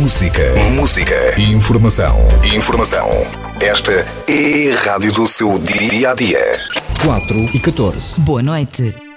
Música. Informação. Esta é a rádio do seu dia a dia. 4 e 14. Boa noite.